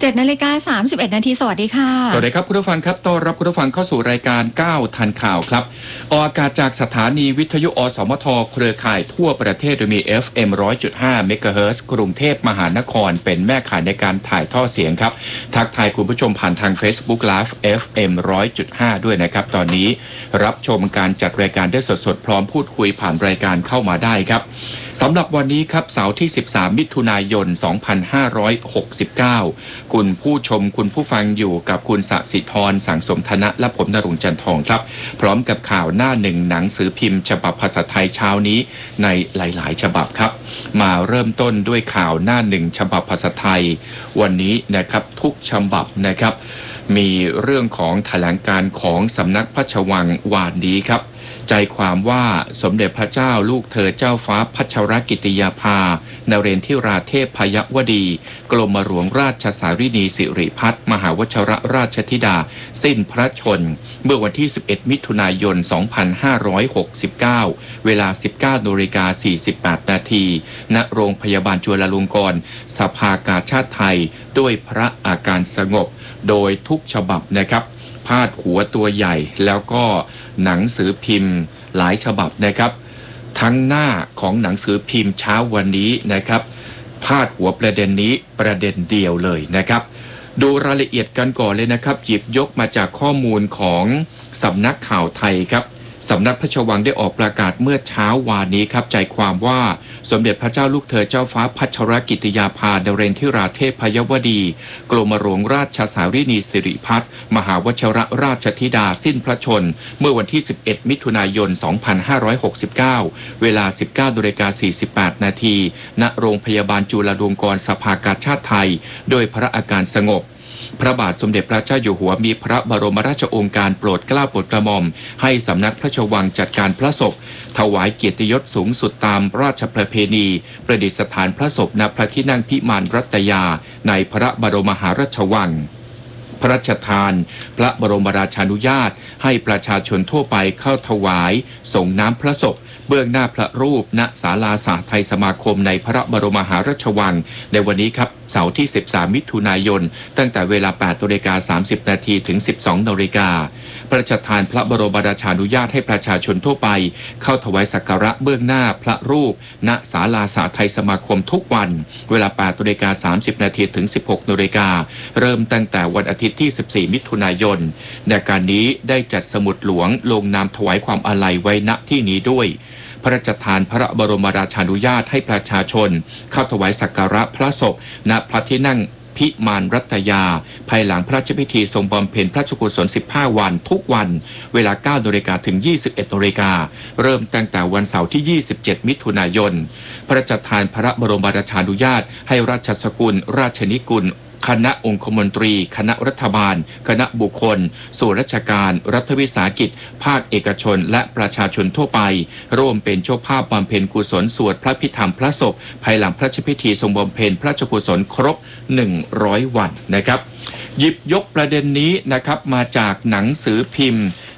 7:31 นาทีสวัสดีค่ะสวัสดีครับคุณผู้ฟังครับต้อนรับคุณผู้ฟังเข้าสู่รายการ9ทันข่าวครับออกอากาศจากสถานีวิทยุอสมทเครือข่ายทั่วประเทศโดยมี FM 100.5 เมกะเฮิรตซ์กรุงเทพมหานครเป็นแม่ข่ายในการถ่ายทอดเสียงครับทักทายคุณผู้ชมผ่านทาง Facebook Live FM 100.5 ด้วยนะครับตอนนี้รับชมการจัดรายการได้สดๆพร้อมพูดคุยผ่านรายการเข้ามาได้ครับสำหรับวันนี้ครับเสาร์ที่13มิถุนายน2569คุณผู้ชมคุณผู้ฟังอยู่กับคุณสศิธรสังสมธนะและผมณรงค์จันทองครับพร้อมกับข่าวหน้าหนึ่งหนังสือพิมพ์ฉบับภาษาไทยเช้านี้ในหลายๆฉบับครับมาเริ่มต้นด้วยข่าวหน้าหนึ่งฉบับภาษาไทยวันนี้นะครับทุกฉบับนะครับมีเรื่องของแถลงการของสำนักพระราชวังวานนี้ครับใจความว่าสมเด็จพระเจ้าลูกเธอเจ้าฟ้าพัชรกิติยาภานเรนทิราเทพพยวดีกรมหลวงราชสารินีสิริพัฒน์มหาวชรราชธิดาสิ้นพระชนเมื่อวันที่11มิถุนายน2569เวลา 19:48 นาทีณโรงพยาบาลจุฬาลงกรณ์สภากาชาติไทยด้วยพระอาการสงบโดยทุกฉบับนะครับพาดหัวตัวใหญ่แล้วก็หนังสือพิมพ์หลายฉบับนะครับทั้งหน้าของหนังสือพิมพ์เช้าวันนี้นะครับพาดหัวประเด็นนี้ประเด็นเดียวเลยนะครับดูรายละเอียดกันก่อนเลยนะครับหยิบยกมาจากข้อมูลของสำนักข่าวไทยครับสำนักพระราชวังได้ออกประกาศเมื่อเช้าวานนี้ครับใจความว่าสมเด็จพระเจ้าลูกเธอเจ้าฟ้าพัชรกิติยาภานเรนทิราเทพพยวดีกรมหลวงราชสารินีสิริพัฒน์มหาวชรราชธิดาสิ้นพระชนเมื่อวันที่11มิถุนายน2569เวลา 19:48 นาทีณโรงพยาบาลจุฬาลงกรณ์สภากาชาติไทยโดยพระอาการสงบพระบาทสมเด็จพระเจ้าอยู่หัวมีพระบรมราชโองการโปรดเกล้าโปรดกระหม่อมให้สำนักพระราชวังจัดการพระศพถวายเกียรติยศสูงสุดตามราชประเพณีประดิษฐานพระศพณพระที่นั่งพิมานรัตยาในพระบรมมหาราชวังพระราชทานพระบรมราชานุญาตให้ประชาชนทั่วไปเข้าถวายส่งน้ำพระศพเบื้องหน้าพระรูปณศาลาสหไทยสมาคมในพระบรมมหาราชวังในวันนี้ครับเสาร์ที่13มิถุนายนตั้งแต่เวลา 8:30 นาทีถึง 12:00 นพระราชทานพระบรมราชานุญาตให้ประชาชนทั่วไปเข้าถวายสักการะเบื้องหน้าพระรูปณศาลาสหไทยสมาคมทุกวันเวลา 8:30 นาทีถึง 16:00 นเริ่มตั้งแต่วันอาทิตย์ที่ 14 มิถุนายนในการนี้ได้จัดสมุดหลวงลงนามถวายความอาลัยไว้ณที่นี้ด้วยพระราชทานพระบรมราชานุญาตให้ประชาชนเข้าถวายสักการะพระศพณพระที่นั่งพิมานรัตยาภายหลังพระราชพิธีทรงบำเพ็ญพระราชกุศล15 วันทุกวันเวลา 9:00 นถึง 21:00 นเริ่มตั้งแต่วันเสาร์ที่ 27 มิถุนายนพระราชทานพระบรมราชานุญาตให้ราชสกุลราชนิกุลคณะองคมนตรีคณะรัฐบาลคณะบุคคลส่วนราชการรัฐวิสาหกิจภาคเอกชนและประชาชนทั่วไปร่วมเป็นเจ้าภาพบำเพ็ญกุศลสวดพระพิธรรมพระศพภายหลังพระราชพิธีทรงบำเพ็ญพระราชกุศลครบ100 วันนะครับหยิบยกประเด็นนี้นะครับมาจากหนังสือพิมพ์